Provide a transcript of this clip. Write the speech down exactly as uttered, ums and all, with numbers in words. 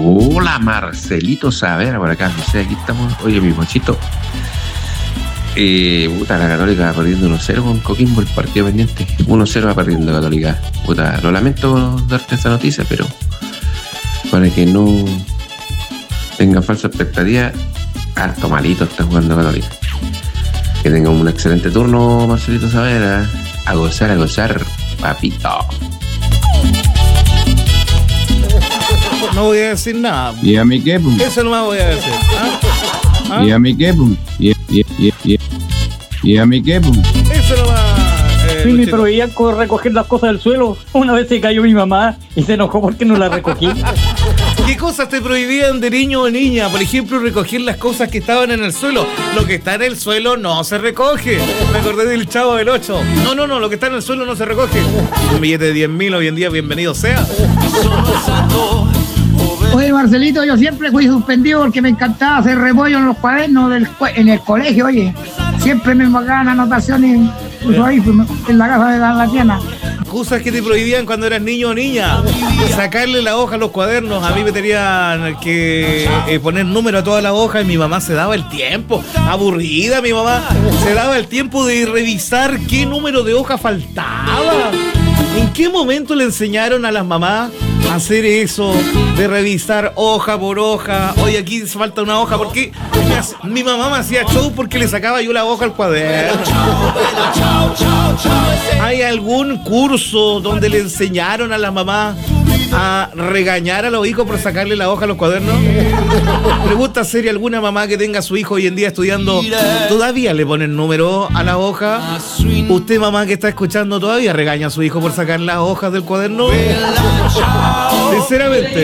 Hola, Marcelito Saavedra, por acá, no sé, aquí estamos. Oye, mi mochito. Eh, puta, la Católica va perdiendo uno cero con Coquimbo, el partido pendiente. uno cero va perdiendo la Católica. Puta, lo lamento darte esta noticia, pero para que no tengan falsa expectativa, harto malito está jugando Católica. Que tenga un excelente turno, Marcelito Saavedra. A gozar, a gozar, papito. No voy a decir nada. ¿Y a mí qué? Pum? Eso no me voy a decir. ¿Ah? ¿Ah? ¿Y a mí qué? Pum? ¿Y, y, y, y, y a mí qué? Pum? Eso no va. Eh, Sí, me prohibían co- recoger las cosas del suelo. Una vez se cayó mi mamá y se enojó porque no la recogí. ¿Qué cosas te prohibían de niño o niña? Por ejemplo, recoger las cosas que estaban en el suelo. Lo que está en el suelo no se recoge. Me acordé del Chavo del ocho. No, no, no, lo que está en el suelo no se recoge. Un billete de diez mil hoy en día, bienvenido sea. Oye, Marcelito, yo siempre fui suspendido porque me encantaba hacer repollo en los cuadernos del, en el colegio, oye. Siempre me sacaban anotaciones, incluso ahí en la casa de la, la tienda. Cosas que te prohibían cuando eras niño o niña. Sacarle la hoja a los cuadernos. A mí me tenían que eh, poner número a todas las hojas y mi mamá se daba el tiempo. Aburrida mi mamá. Se daba el tiempo de revisar qué número de hoja faltaba. ¿En qué momento le enseñaron a las mamás a hacer eso? De revisar hoja por hoja. Oye, aquí falta una hoja. ¿Por qué? Mi mamá me hacía show porque le sacaba yo la hoja al cuaderno. ¿Hay algún curso donde le enseñaron a las mamás a regañar a los hijos por sacarle la hoja a los cuadernos? Pregunta seria, ¿alguna mamá que tenga a su hijo hoy en día estudiando todavía le ponen número a la hoja? ¿Usted, mamá que está escuchando, todavía regaña a su hijo por sacar las hojas del cuaderno? Sinceramente.